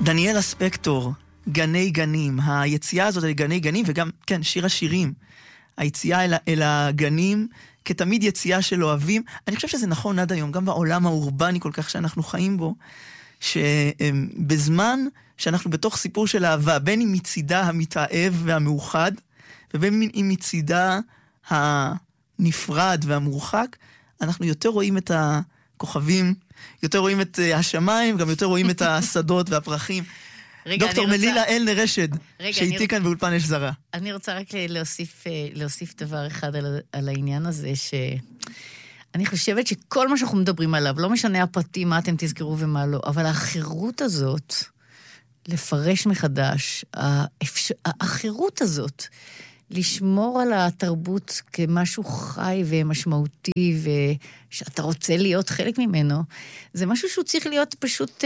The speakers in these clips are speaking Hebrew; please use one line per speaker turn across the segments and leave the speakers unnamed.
דניאלה ספקטור, גני גנים, היציאה הזאת לגני גנים, וגם, כן, שיר השירים, היציאה אל הגנים, כתמיד יציאה של אוהבים. אני חושב שזה נכון עד היום, גם בעולם האורבני כל כך שאנחנו חיים בו, שבזמן שאנחנו בתוך סיפור של אהבה, בין אם מצידה המתאהב והמאוחד, ובין אם מצידה הנפרד והמורחק, אנחנו יותר רואים את הכוכבים, יותר רואים את השמיים, גם יותר רואים את השדות והפרחים. דוקטור מלילה אלנר רשד, שאיתי כאן באולפן אש זרה.
אני רוצה רק להוסיף דבר אחד על העניין הזה, שאני חושבת שכל מה שאנחנו מדברים עליו, לא משנה הפרטים, מה אתם תזכרו ומה לא, אבל החירות הזאת, לפרש מחדש, החירות הזאת, לשמור על התרבות כמשהו חי ומשמעותי, ושאתה רוצה להיות חלק ממנו, זה משהו שהוא צריך להיות פשוט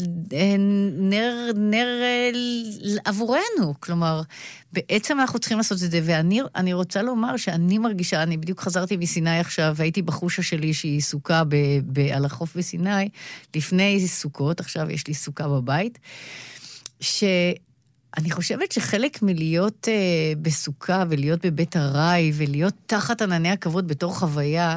נר עבורנו. כלומר, בעצם אנחנו צריכים לעשות את זה, ואני רוצה לומר שאני מרגישה, אני בדיוק חזרתי מסיני עכשיו, והייתי בחושה שלי שהיא סוכה על החוף בסיני, לפני סוכות, עכשיו יש לי סוכה בבית, אני חושבת שחלק מלהיות בסוכה ולהיות בבית הרי ולהיות תחת ענני הכבוד בתור חוויה,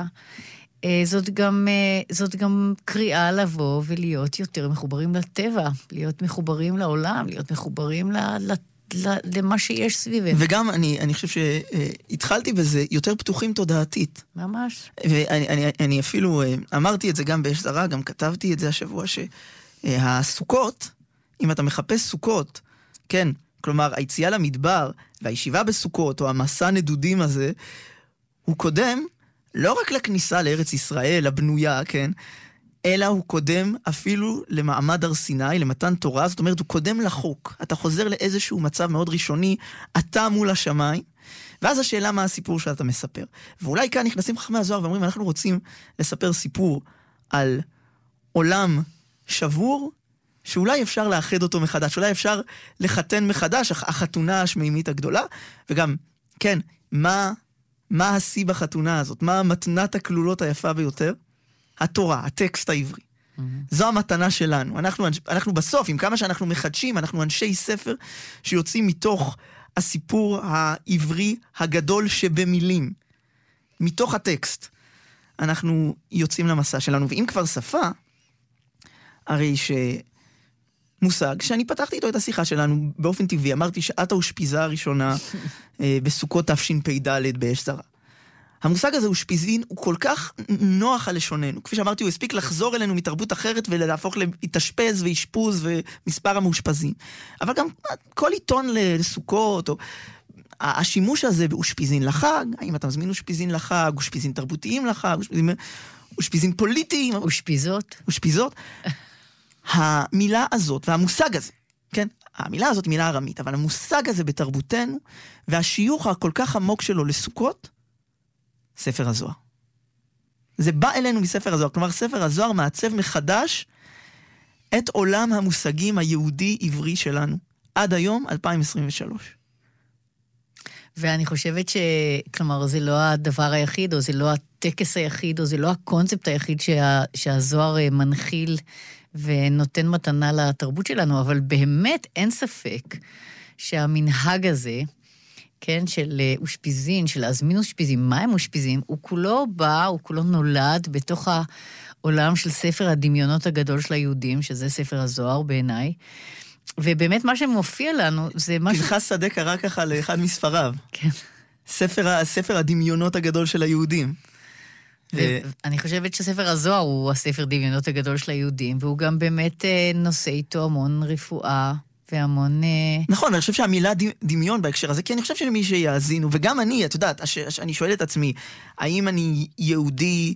זאת גם קריאה לבוא ולהיות יותר מחוברים לטבע, להיות מחוברים לעולם, להיות מחוברים למה שיש סביבנו.
וגם אני חושב שהתחלתי בזה יותר פתוחים תודעתית.
ממש.
ואני אפילו אמרתי את זה גם באש זרה, גם כתבתי את זה השבוע, שהסוכות, אם אתה מחפש סוכות, כן, כלומר, היציאה למדבר והישיבה בסוכות, או המסע נדודים הזה, הוא קודם לא רק לכניסה לארץ ישראל, הבנויה, כן, אלא הוא קודם אפילו למעמד הר סיני, למתן תורה, זאת אומרת, הוא קודם לחוק. אתה חוזר לאיזשהו מצב מאוד ראשוני, אתה מול השמיים, ואז השאלה מה הסיפור שאתה מספר. ואולי כאן נכנסים חכמי הזוהר ואומרים, אנחנו רוצים לספר סיפור על עולם שבור, שאולי אפשר לאחד אותו מחדש, אולי אפשר לחתן מחדש, החתונה השמימית הגדולה, וגם, כן, מה השיא בחתונה הזאת? מה המתנת הכלולות היפה ביותר? התורה, הטקסט העברי. זו המתנה שלנו. אנחנו בסוף, עם כמה שאנחנו מחדשים, אנחנו אנשי ספר שיוצאים מתוך הסיפור העברי הגדול שבמילים. מתוך הטקסט. אנחנו יוצאים למסע שלנו, ואם כבר שפה, הרי מושג שאני פתחתי איתו את השיחה שלנו באופן טבעי, אמרתי שאת האושפיזה הראשונה בסוכות תשפ"ד באש זרה. המושג הזה אושפיזין הוא כל כך נוח על לשוננו, כפי שאמרתי הוא הספיק לחזור אלינו מתרבות אחרת ולהפוך להתאשפז ואשפוז ומספר המאושפזים. אבל גם כל עיתון לסוכות, או השימוש הזה באושפיזין לחג, האם אתה מזמין אושפיזין לחג, אושפיזין תרבותיים לחג, אושפיזין פוליטיים, אושפיזות. המילה הזאת והמושג הזה, כן? המילה הזאת היא מילה ארמית, אבל המושג הזה בתרבותנו, והשיוך הכל כך עמוק שלו לסוכות, ספר הזוהר. זה בא אלינו מספר הזוהר, כלומר ספר הזוהר מעצב מחדש את עולם המושגים היהודי-עברי שלנו, עד היום 2023.
ואני חושבת כלומר, זה לא הדבר היחיד, או זה לא הטקס היחיד, או זה לא הקונספט היחיד שהזוהר מנחיל ונותן מתנה לתרבות שלנו, אבל באמת אין ספק שהמנהג הזה, כן, של אושפיזין, של להזמין אושפיזין, מה הם אושפיזין? הוא כולו בא, הוא כולו נולד בתוך העולם של ספר הדמיונות הגדול של היהודים, שזה ספר הזוהר בעיניי, ובאמת מה שמופיע לנו זה מה
פנחס שדה קרא ככה לאחד מספריו.
כן.
ספר הדמיונות הגדול של היהודים.
אני חושבת שספר הזוהר הוא הספר דמיונות הגדול של היהודים, והוא גם באמת נושא איתו המון רפואה והמון...
נכון, אני חושב שהמילה דמיון בהקשר הזה, כי אני חושב שמי שיאזינו, וגם אני, את יודעת, אני שואל את עצמי, האם אני יהודי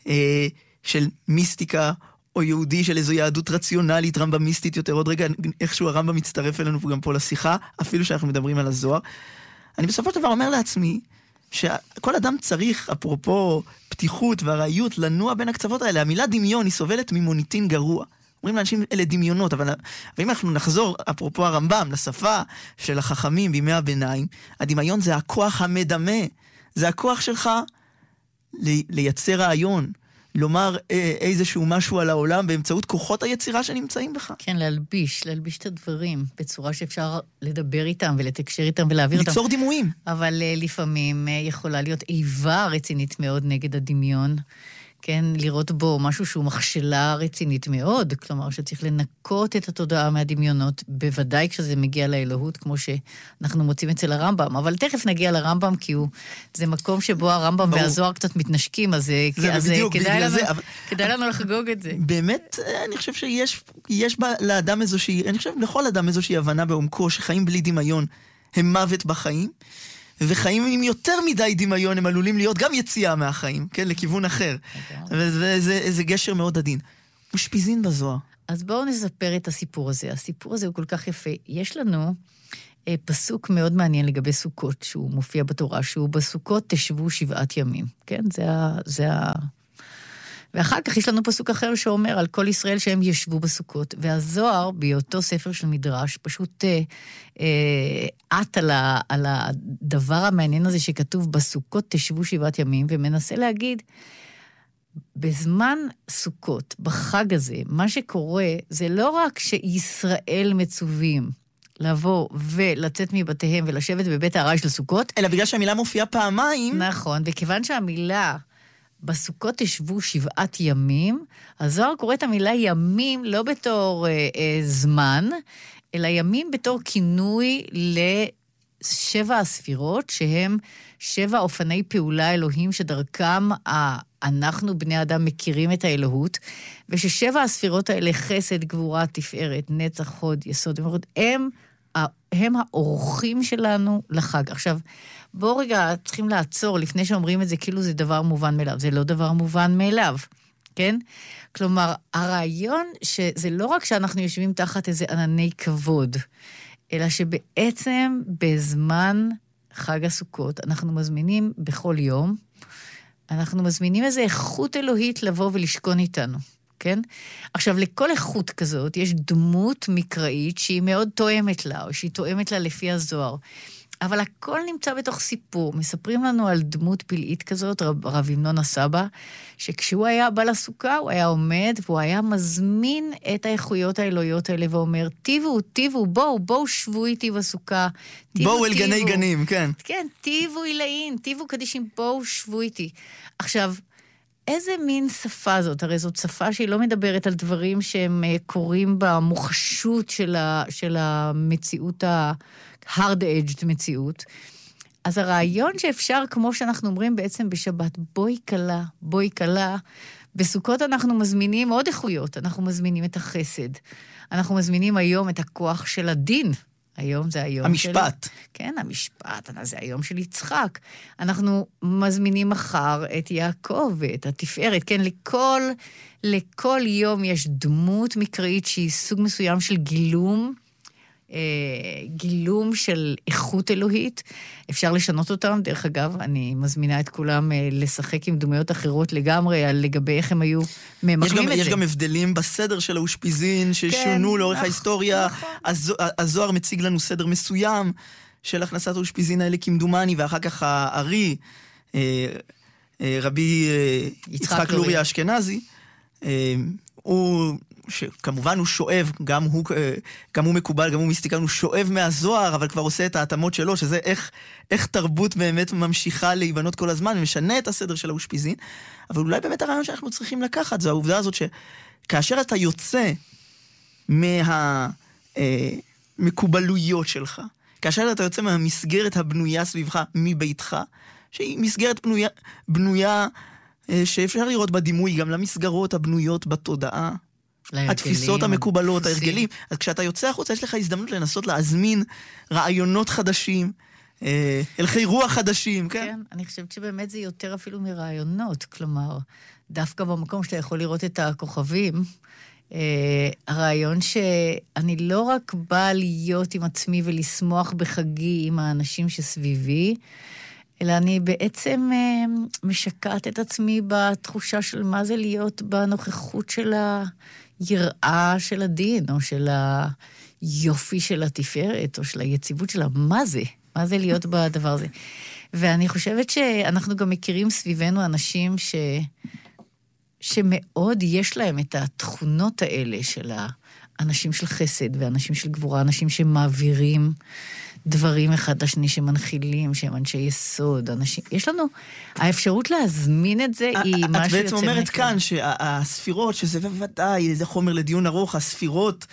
של מיסטיקה, או יהודי של איזו יהדות רציונלית, רמב"מיסטית יותר, עוד רגע איכשהו הרמב"ם מצטרף אלינו גם פה לשיחה, אפילו שאנחנו מדברים על הזוהר. אני בסופו של דבר אומר לעצמי, שכל אדם צריך, אפרופו פתיחות והראיות, לנוע בין הקצוות האלה. המילה דמיון היא סובלת ממוניטין גרוע. אומרים לאנשים אלה דמיונות, אבל אם אנחנו נחזור, אפרופו הרמב"ם, לשפה של החכמים בימי הביניים, הדמיון זה הכוח המדמה, זה הכוח שלך לייצר רעיון, לומר איזשהו משהו על העולם באמצעות כוחות היצירה שנמצאים בך.
כן, להלביש את הדברים בצורה שאפשר לדבר איתם ולתקשר איתם ולהעביר אותם.
ליצור דימויים.
אבל לפעמים יכולה להיות איבה רצינית מאוד נגד הדמיון. כן, לראות בו משהו שהוא מכשלה רצינית מאוד, כלומר שצריך לנקות את התודעה מהדמיונות, בוודאי כשזה מגיע לאלוהות, כמו שאנחנו מוצאים אצל הרמב"ם, אבל תכף נגיע לרמב"ם, כי זה מקום שבו הרמב"ם והזוהר קצת מתנשקים, אז כדאי לנו לחגוג את זה.
באמת, אני חושב שיש לאדם איזושהי, אני חושב לכל אדם איזושהי הבנה בעומקו, שחיים בלי דמיון הם מוות בחיים, וחיים עם יותר מדי דמיון הם עלולים להיות גם יציאה מהחיים, כן, לכיוון אחר. וזה גשר מאוד עדין. אושפיזין בזוהר.
אז בואו נספר את הסיפור הזה. הסיפור הזה הוא כל כך יפה. יש לנו פסוק מאוד מעניין לגבי סוכות, שהוא מופיע בתורה, שהוא בסוכות תשבו 7 ימים. כן, זה ואחר כך יש לנו פסוק אחר שאומר על כל ישראל שהם ישבו בסוכות. והזוהר, בהיותו ספר של מדרש, פשוט עט על הדבר המעניין הזה שכתוב בסוכות תשבו 7 ימים, ומנסה להגיד, בזמן סוכות, בחג הזה, מה שקורה זה לא רק שישראל מצווים לבוא ולצאת מבתיהם ולשבת בבית הערה של סוכות,
אלא בגלל שהמילה מופיעה פעמיים.
נכון, וכיוון שהמילה בסוכות תשבו 7 ימים, הזוהר קורא את המילה ימים לא בתור זמן, אלא ימים בתור כינוי ל7 הספירות, שהם 7 אופני פעולה אלוהים שדרכם אנחנו בני אדם מכירים את האלוהות, וששבע הספירות האלה חסד, גבורה, תפארת, נצח, חוד, יסוד, הם האורחים שלנו לחג. עכשיו, בואו רגע, צריכים לעצור לפני שאומרים את זה, כאילו זה דבר מובן מאליו. זה לא דבר מובן מאליו, כן? כלומר, הרעיון שזה לא רק שאנחנו יושבים תחת איזה ענני כבוד, אלא שבעצם בזמן חג הסוכות, אנחנו מזמינים בכל יום, אנחנו מזמינים איזו איכות אלוהית לבוא ולשכון איתנו, כן? עכשיו, לכל איכות כזאת יש דמות מקראית שהיא מאוד תואמת לה, או שהיא תואמת לה לפי הזוהר. אבל הכל נמצא בתוך סיפור. מספרים לנו על דמות פלאית כזאת, רב ימנון הסבא, שכשהוא היה בא לסוכה, הוא היה עומד, והוא היה מזמין את האיכויות האלוהיות האלה, ואומר, טיבו, בואו שבו איתי בסוכה.
בואו אל גני גנים, כן.
כן, טיבו אילאין, טיבו קדישים, בואו שבו איתי. עכשיו, איזה מין שפה זאת? הרי זאת שפה שהיא לא מדברת על דברים שהם קוראים במוחשות של המציאות hard-edged מציאות. אז הרעיון שאפשר, כמו שאנחנו אומרים בעצם בשבת, בואי קלה, בסוכות אנחנו מזמינים עוד איכויות, אנחנו מזמינים את החסד, אנחנו מזמינים היום את הכוח של הדין, היום זה היום
המשפט.
כן, המשפט, זה היום של יצחק. אנחנו מזמינים מחר את יעקב ואת התפארת, כן, לכל יום יש דמות מקראית שהיא סוג מסוים של גילום של איכות אלוהית, אפשר לשנות אותם, דרך אגב, אני מזמינה את כולם לשחק עם דמויות אחרות לגמרי, לגבי איך הם היו ממקמים את זה.
יש גם הבדלים בסדר של האושפיזין, ששונו לאורך ההיסטוריה, הזוהר מציג לנו סדר מסוים, של הכנסת האושפיזין האלה כמדומני, ואחר כך הארי, רבי יצחק לורי האשכנזי, שכמובן הוא שואב, גם הוא מקובל, גם הוא מיסטיקן, הוא שואב מהזוהר, אבל כבר עושה את ההתאמות שלו, שזה איך תרבות באמת ממשיכה להיבנות כל הזמן, ומשנה את הסדר של האושפיזין, אבל אולי באמת הרעיון שאנחנו צריכים לקחת, זו העובדה הזאת שכאשר אתה יוצא מהמקובלויות שלך, כאשר אתה יוצא מהמסגרת הבנויה סביבך מביתך, שהיא מסגרת בנויה שאפשר לראות בדימוי גם למסגרות הבנויות בתודעה, התפיסות המקובלות, ההרגלים. אז כשאתה יוצא החוצה, יש לך הזדמנות לנסות להזמין רעיונות חדשים, הלכי רוח חדשים, כן?
כן, אני חושבת שבאמת זה יותר אפילו מרעיונות, כלומר, דווקא במקום שאתה יכול לראות את הכוכבים, הרעיון שאני לא רק באה להיות עם עצמי ולשמוח בחגי עם האנשים שסביבי, אלא אני בעצם משקעת את עצמי בתחושה של מה זה להיות בנוכחות של היראה של הדין, או של היופי של התפארת, או של היציבות שלה. מה זה? מה זה להיות בדבר הזה? ואני חושבת שאנחנו גם מכירים סביבנו אנשים שמאוד יש להם את התכונות האלה של האנשים של חסד ואנשים של גבורה, אנשים שמעבירים דברים אחד לשני, שמנחילים, שהם אנשי יסוד, אנשים... יש לנו... האפשרות להזמין את זה היא משהו יוצא...
את בעצם אומרת כאן שהספירות, שזה בוודאי, זה חומר לדיון ארוך, הספירות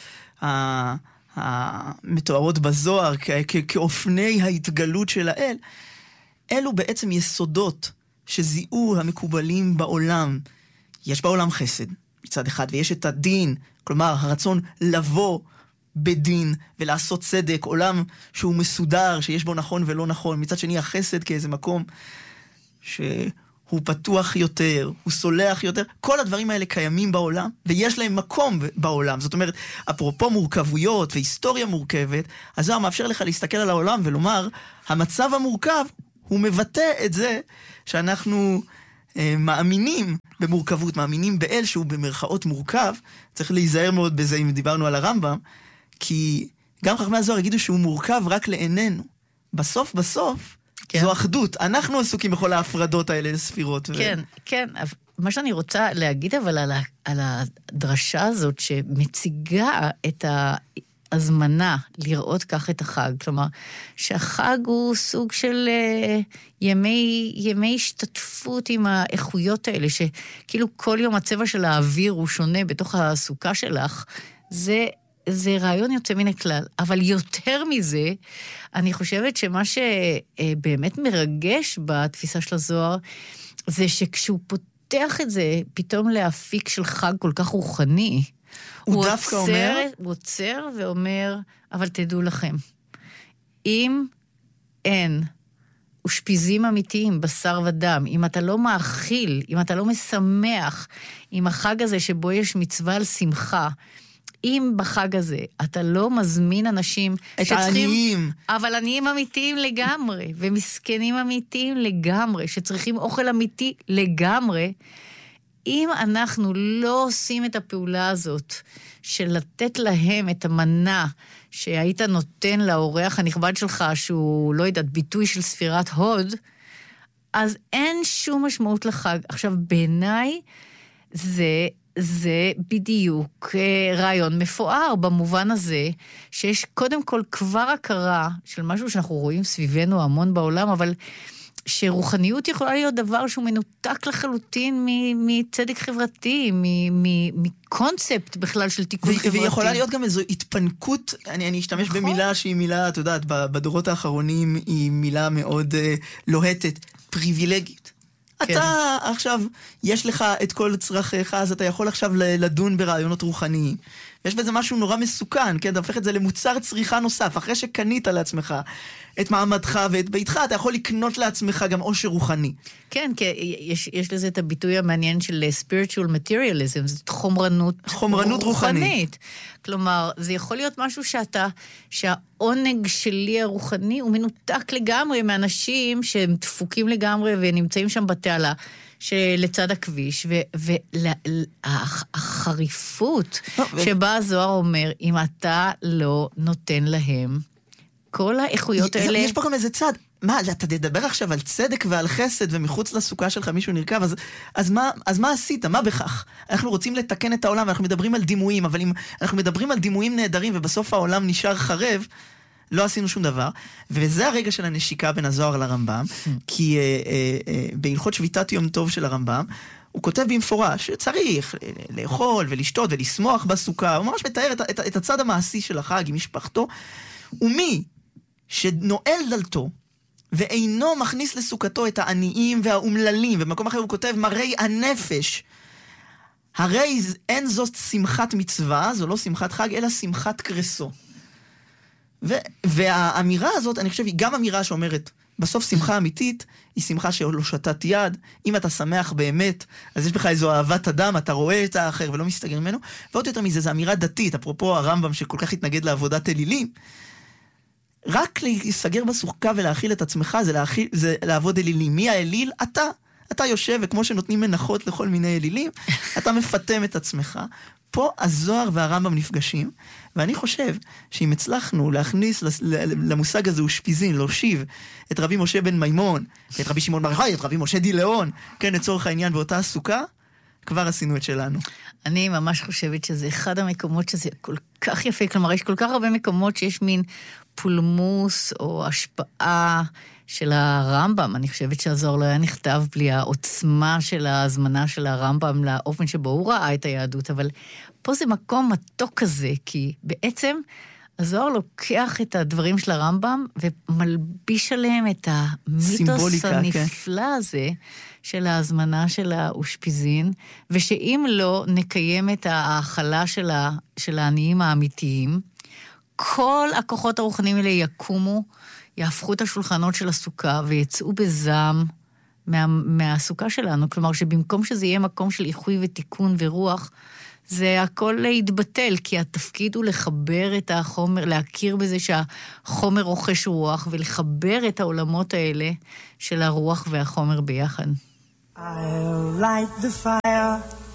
המתוארות בזוהר כאופני ההתגלות של האל, אלו בעצם יסודות שזיהו המקובלים בעולם. יש בעולם חסד מצד אחד, ויש את הדין, כלומר הרצון לבוא בדין ולעשות צדק, עולם שהוא מסודר, שיש בו נכון ולא נכון. מצד שני החסד כאיזה מקום שהוא פתוח יותר, הוא סולח יותר. כל הדברים האלה קיימים בעולם, ויש להם מקום בעולם. זאת אומרת, אפרופו מורכבויות והיסטוריה מורכבת, אז זה מאפשר לך להסתכל על העולם ולומר, המצב המורכב הוא מבטא את זה שאנחנו מאמינים במורכבות, מאמינים באל שהוא במרכאות מורכב. צריך להיזהר מאוד בזה אם דיברנו על הרמב"ם, כי גם חכמי הזוהר יגידו שהוא מורכב רק לעינינו. בסוף, כן. זו אחדות. אנחנו עסוקים בכל ההפרדות האלה לספירות.
כן, כן. מה שאני רוצה להגיד אבל על הדרשה הזאת שמציגה את ההזמנה לראות כך את החג. כלומר, שהחג הוא סוג של ימי השתתפות עם האיכויות האלה, שכאילו כל יום הצבע של האוויר הוא שונה בתוך הסוכה שלך. זה רעיון יוצא מן הכלל, אבל יותר מזה, אני חושבת שמה שבאמת מרגש בתפיסה של הזוהר, זה שכשהוא פותח את זה, פתאום להפיק של חג כל כך רוחני,
הוא דווקא אומר?
הוא עוצר ואומר, אבל תדעו לכם, אם אין ושפיזים אמיתיים, בשר ודם, אם אתה לא מאכיל, אם אתה לא משמח, עם החג הזה שבו יש מצווה על שמחה, אם בחג הזה אתה לא מזמין אנשים
את העניים,
אבל עניים אמיתיים לגמרי, ומסכנים אמיתיים לגמרי, שצריכים אוכל אמיתי לגמרי, אם אנחנו לא עושים את הפעולה הזאת, של לתת להם את המנה שהיית נותן לאורח הנכבד שלך, שהוא, לא יודעת, ביטוי של ספירת הוד, אז אין שום משמעות לחג. עכשיו, בעיניי, זה בדיוק רעיון מפואר במובן הזה, שיש קודם כל כבר הכרה של משהו שאנחנו רואים סביבנו המון בעולם, אבל שרוחניות יכולה להיות דבר שהוא מנותק לחלוטין מצדק חברתי, מקונספט בכלל של תיקון חברתי.
ויכולה להיות גם איזו התפנקות, אני אשתמש במילה שהיא מילה, אתה יודעת, בדורות האחרונים היא מילה מאוד לוהטת, פריבילגית. אתה עכשיו, יש לך את כל צרכיך, אז אתה יכול עכשיו לדון ברעיונות רוחניים. יש בזה משהו נורא מסוכן, כן? אתה הופך את זה למוצר צריכה נוסף. אחרי שקנית לעצמך את מעמדך ואת ביתך, אתה יכול לקנות לעצמך גם עושר רוחני.
כן, כי יש לזה את הביטוי המעניין של spiritual materialism, זאת חומרנות רוחנית. כלומר, זה יכול להיות משהו שהעונג שלי הרוחני הוא מנותק לגמרי מאנשים שהם דפוקים לגמרי ונמצאים שם בתעלה. שלצד הכביש, והחריפות שבה הזוהר אומר, אם אתה לא נותן להם, כל האיכויות האלה...
יש פה גם איזה צד. מה, אתה תדבר עכשיו על צדק ועל חסד, ומחוץ לסוכה שלך מישהו נרכב, אז מה עשית? מה בכך? אנחנו רוצים לתקן את העולם, ואנחנו מדברים על דימויים, אבל אם אנחנו מדברים על דימויים נהדרים, ובסוף העולם נשאר חרב, לא עשינו שום דבר, וזה הרגע של הנשיקה בין הזוהר לרמב"ם, כי בהלכות שביתת יום טוב של הרמב"ם, הוא כותב במפורש שצריך לאכול ולשתות ולשמוח בסוכה, הוא ממש מתאר את הצד המעשי של החג עם משפחתו, ומי שנועל דלתו, ואינו מכניס לסוכתו את העניים והאומללים, ובמקום אחר הוא כותב מראי הנפש, הרי אין זאת שמחת מצווה, זו לא שמחת חג, אלא שמחת קרסו. והאמירה הזאת, אני חושב, היא גם אמירה שאומרת, בסוף שמחה אמיתית, היא שמחה שלא שתת יד. אם אתה שמח באמת, אז יש בך איזו אהבת אדם, אתה רואה את האחר ולא מסתגר ממנו. ועוד יותר מזה, זו אמירה דתית, אפרופו הרמב"ם שכל כך התנגד לעבודת אלילים. רק להיסגר בסוכה ולהאכיל את עצמך, זה לעבוד אלילים. מי האליל? אתה יושב, וכמו שנותנים מנחות לכל מיני אלילים, אתה מפתם את עצמך. פה הזוהר והרמב"ם נפגשים, ואני חושב שאם הצלחנו להכניס למושג הזה ושפיזין, להושיב את רבי משה בן מימון, את רבי שמעון בר יוחאי, את רבי משה דילאון, כן, לצורך העניין באותה הסוכה, כבר עשינו את שלנו.
אני ממש חושבת שזה אחד המקומות שזה כל כך יפה, כלומר, יש כל כך הרבה מקומות שיש מין פולמוס או השפעה של הרמב"ם. אני חושבת שהזוהר לא היה נכתב בלי העוצמה של ההזמנה של הרמב"ם לאופן שבו הוא ראה את היהדות, אבל פה זה מקום מתוק כזה, כי בעצם הזוהר לוקח את הדברים של הרמב"ם ומלביש עליהם את המיתוס הנפלא הזה של ההזמנה של האושפיזין, ושאם לא נקיים את ההאכלה של העניים האמיתיים, כל הכוחות הרוחניים האלה יקומו, יהפכו את השולחנות של הסוכה ויצאו בזעם מהסוכה שלנו. כלומר שבמקום שזה יהיה מקום של איחוי ותיקון ורוח, זה הכל להתבטל, כי התפקיד הוא לחבר את החומר, להכיר בזה שהחומר רוכש רוח, ולחבר את העולמות האלה של הרוח והחומר ביחד.
I'll light the fire